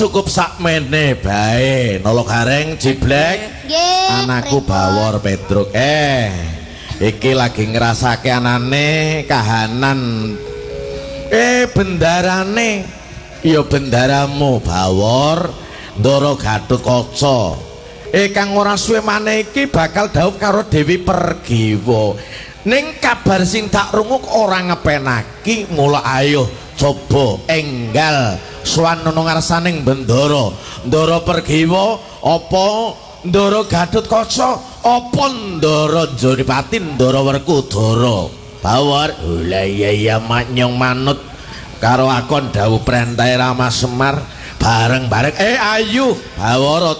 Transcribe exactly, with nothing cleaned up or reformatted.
cukup sakmene bae nolok gareng jiblek anakku Bawor Pedruk eh iki lagi ngerasake anane kahanan eh bendarane ya bendaramu Bawor Ndara Gatotkaca eh kang ora suwe maneh iki bakal dhaup karo Dewi Pergiwa ning kabar sing tak runguk ora ngepenaki mula ayo coba enggal sowan ana ngarsaning Bendara Ndara Pergiwa apa Ndara Gatotkaca apa Ndara Jodipati Ndara Werkudara Bawor lha iya iya manyong manut karo akon dawuh prentahe Rama Semar bareng-bareng eh ayu Bawor